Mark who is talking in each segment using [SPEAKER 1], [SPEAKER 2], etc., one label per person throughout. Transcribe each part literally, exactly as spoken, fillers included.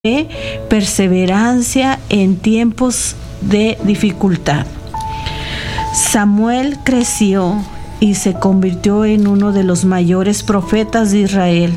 [SPEAKER 1] perseverancia en tiempos de dificultad. Samuel creció y se convirtió en uno de los mayores profetas de Israel,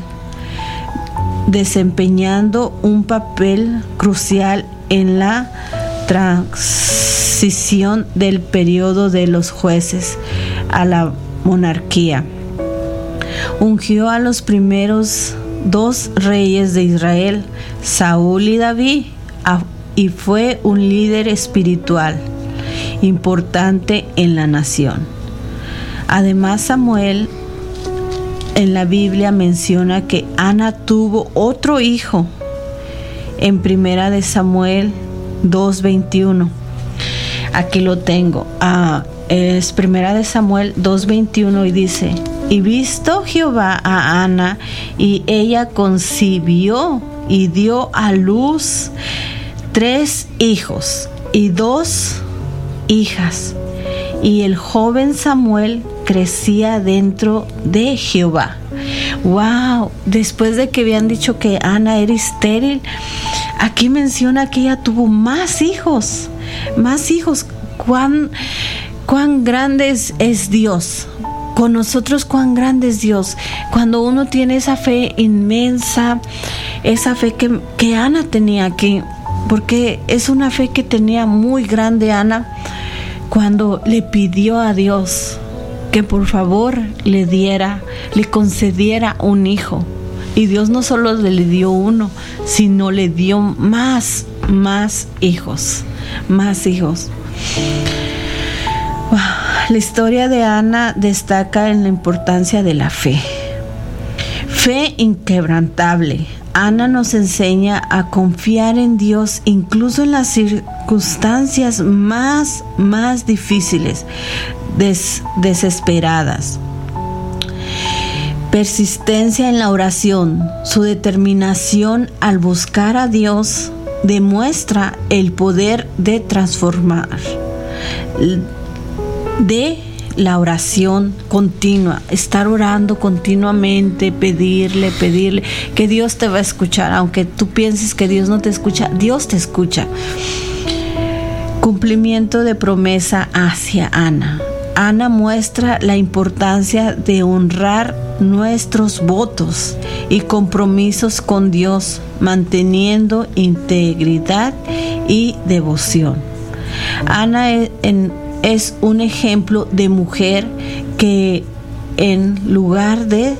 [SPEAKER 1] desempeñando un papel crucial en la transición del periodo de los jueces a la monarquía. Ungió a los primeros dos reyes de Israel, Saúl y David, y fue un líder espiritual importante en la nación. Además, Samuel en la Biblia menciona que Ana tuvo otro hijo en Primera de Samuel dos veintiuno. Aquí lo tengo. Ah, es Primera de Samuel dos veintiuno y dice: y visto Jehová a Ana, y ella concibió y dio a luz tres hijos y dos hijas, y el joven Samuel crecía dentro de Jehová. Wow, después de que habían dicho que Ana era estéril, aquí menciona que ella tuvo más hijos, más hijos. Cuán, cuán grande es, es Dios. Con nosotros cuán grande es Dios. Cuando uno tiene esa fe inmensa, esa fe que, que Ana tenía aquí, porque es una fe que tenía muy grande Ana, cuando le pidió a Dios que por favor le diera, le concediera un hijo. Y Dios no solo le dio uno, sino le dio más, más hijos, más hijos. Wow. La historia de Ana destaca en la importancia de la fe. Fe inquebrantable. Ana nos enseña a confiar en Dios incluso en las circunstancias más, más difíciles, des, desesperadas. Persistencia en la oración. Su determinación al buscar a Dios demuestra el poder de transformar. De la oración continua, estar orando continuamente, pedirle, pedirle, que Dios te va a escuchar, aunque tú pienses que Dios no te escucha, Dios te escucha. Cumplimiento de promesa hacia Ana. Ana muestra la importancia de honrar nuestros votos y compromisos con Dios, manteniendo integridad y devoción. Ana en es un ejemplo de mujer que en lugar de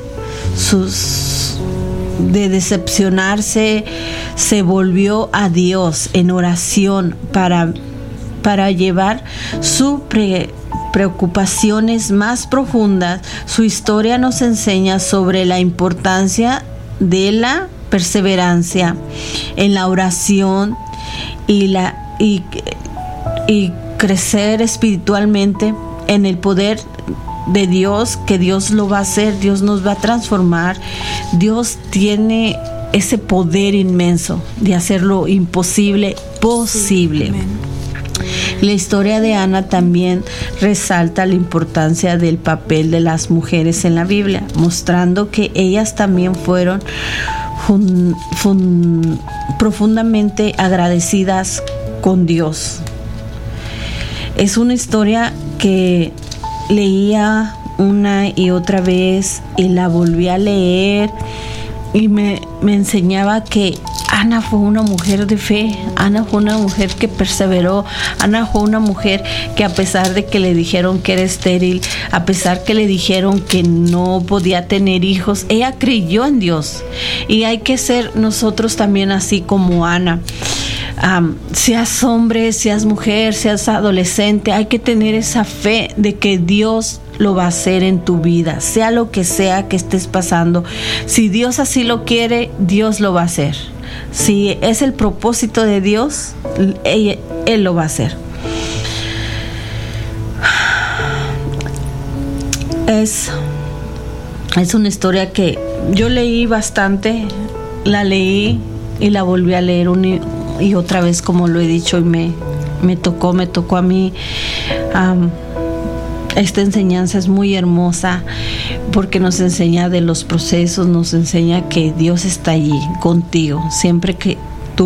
[SPEAKER 1] sus de decepcionarse, se volvió a Dios en oración para, para llevar sus pre, preocupaciones más profundas. Su historia nos enseña sobre la importancia de la perseverancia en la oración y la y, y crecer espiritualmente en el poder de Dios, que Dios lo va a hacer, Dios nos va a transformar. Dios tiene ese poder inmenso de hacer lo imposible posible. Sí, la historia de Ana también resalta la importancia del papel de las mujeres en la Biblia, mostrando que ellas también fueron fun, fun, profundamente agradecidas con Dios. Es una historia que leía una y otra vez y la volví a leer y me, me enseñaba que Ana fue una mujer de fe. Ana fue una mujer que perseveró. Ana fue una mujer que, a pesar de que le dijeron que era estéril, a pesar que le dijeron que no podía tener hijos, ella creyó en Dios. Y hay que ser nosotros también así como Ana. Um, seas hombre, seas mujer, seas adolescente, hay que tener esa fe de que Dios lo va a hacer en tu vida, sea lo que sea que estés pasando. Si Dios así lo quiere, Dios lo va a hacer. Si es el propósito de Dios, Él, Él lo va a hacer. Es, es una historia que yo leí bastante, la leí y la volví a leer un y otra vez, como lo he dicho, y me, me tocó, me tocó a mí. Um, esta enseñanza es muy hermosa porque nos enseña de los procesos, nos enseña que Dios está allí contigo. Siempre que